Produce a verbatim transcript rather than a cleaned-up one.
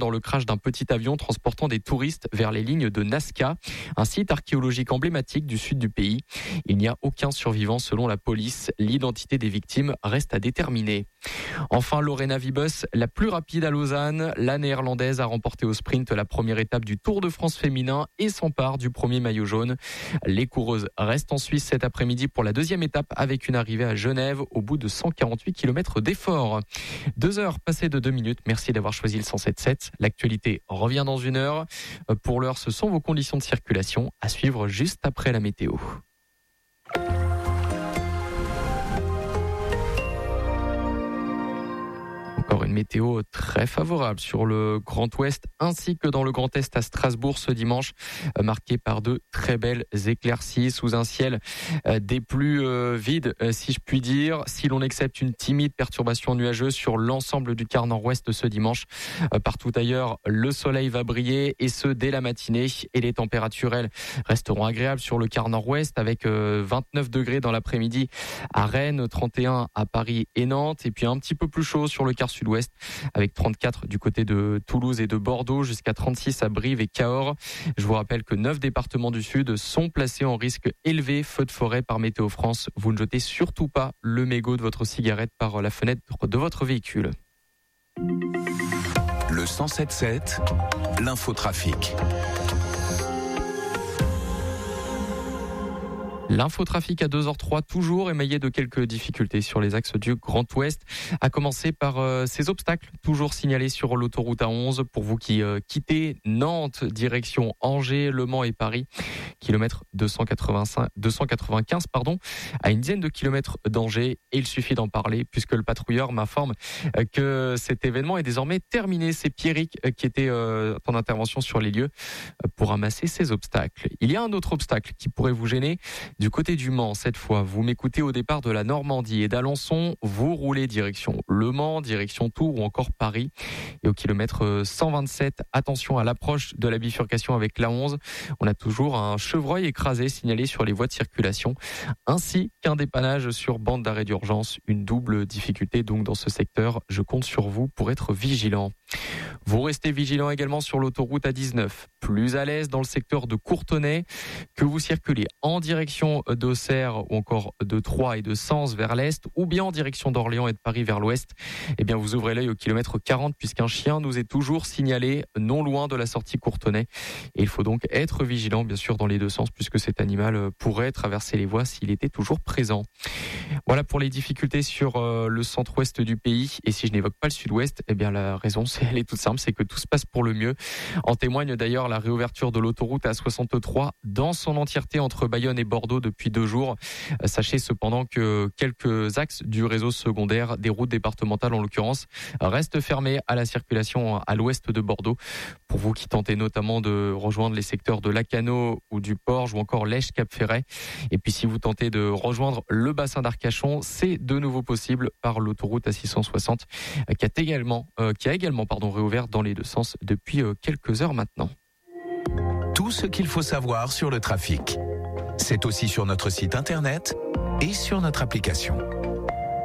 dans le crash d'un petit avion transportant des touristes vers les lignes de Nazca, un site archéologique emblématique du sud du pays. Il n'y a aucun survivant selon la police. L'identité des victimes reste à déterminer. Enfin, Lorena Wiebes, la plus rapide à Lausanne. La néerlandaise a remporté au sprint la première étape du Tour de France féminin et s'empare du premier maillot jaune. Les coureuses restent en Suisse cet après-midi pour la deuxième étape avec une arrivée à Genève au bout de cent quarante-huit kilomètres d'effort. Deux heures passées de deux minutes. Merci d'avoir choisi le cent sept sept. L'actualité revient dans une heure. Pour l'heure, ce sont vos conditions de circulation à suivre juste après la météo. Encore une météo très favorable sur le Grand Ouest ainsi que dans le Grand Est à Strasbourg ce dimanche, marqué par de très belles éclaircies sous un ciel des plus vides si je puis dire. Si l'on accepte une timide perturbation nuageuse sur l'ensemble du quart nord-ouest ce dimanche, partout ailleurs le soleil va briller et ce dès la matinée et les températures elles resteront agréables sur le quart nord-ouest avec vingt-neuf degrés dans l'après-midi à Rennes, trente et un à Paris et Nantes et puis un petit peu plus chaud sur le quart sud-ouest avec trente-quatre du côté de Toulouse et de Bordeaux jusqu'à trente-six à Brive et Cahors. Je vous rappelle que neuf départements du sud sont placés en risque élevé feu de forêt par Météo France. Vous ne jetez surtout pas le mégot de votre cigarette par la fenêtre de votre véhicule. Le cent sept sept, l'infotrafic. L'infotrafic à deux heures trois, toujours émaillé de quelques difficultés sur les axes du Grand Ouest, à commencer par euh, ces obstacles toujours signalés sur l'autoroute A onze pour vous qui euh, quittez Nantes, direction Angers, Le Mans et Paris, kilomètre deux cent quatre-vingt-cinq, deux cent quatre-vingt-quinze pardon, à une dizaine de kilomètres d'Angers, et il suffit d'en parler puisque le patrouilleur m'informe euh, que cet événement est désormais terminé. C'est Pierrick euh, qui était euh, en intervention sur les lieux euh, pour ramasser ces obstacles. Il y a un autre obstacle qui pourrait vous gêner. Du côté du Mans, cette fois, vous m'écoutez au départ de la Normandie et d'Alençon, vous roulez direction Le Mans, direction Tours ou encore Paris. Et au kilomètre cent vingt-sept, attention à l'approche de la bifurcation avec l'A onze. On a toujours un chevreuil écrasé signalé sur les voies de circulation, ainsi qu'un dépannage sur bande d'arrêt d'urgence. Une double difficulté donc dans ce secteur. Je compte sur vous pour être vigilant. Vous restez vigilant également sur l'autoroute A dix-neuf, plus à l'aise dans le secteur de Courtenay, que vous circulez en direction d'Auxerre ou encore de Troyes et de Sens vers l'est, ou bien en direction d'Orléans et de Paris vers l'ouest. Eh bien, vous ouvrez l'œil au kilomètre quarante puisqu'un chien nous est toujours signalé non loin de la sortie Courtenay. Et il faut donc être vigilant, bien sûr, dans les deux sens puisque cet animal pourrait traverser les voies s'il était toujours présent. Voilà pour les difficultés sur le centre-ouest du pays. Et si je n'évoque pas le sud-ouest, eh bien, la raison, c'est, elle est toute simple, c'est que tout se passe pour le mieux. En témoigne d'ailleurs la réouverture de l'autoroute A soixante-trois dans son entièreté entre Bayonne et Bordeaux depuis deux jours. Sachez cependant que quelques axes du réseau secondaire, des routes départementales en l'occurrence, restent fermés à la circulation à l'ouest de Bordeaux. Pour vous qui tentez notamment de rejoindre les secteurs de Lacanau ou du Porge ou encore Lèche-Cap-Ferret. Et puis si vous tentez de rejoindre le bassin d'Arcachon, c'est de nouveau possible par l'autoroute A six cent soixante qui a également, euh, qui a également pardon, réouvert dans les deux sens depuis euh, quelques heures maintenant. Tout ce qu'il faut savoir sur le trafic. C'est aussi sur notre site internet et sur notre application.